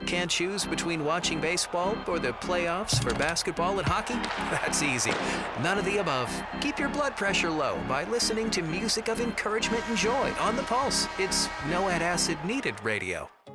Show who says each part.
Speaker 1: Can't choose between watching baseball or the playoffs for basketball and hockey? That's easy. None of the above. Keep your blood pressure low by listening to music of encouragement and joy on The Pulse. It's no acid needed radio.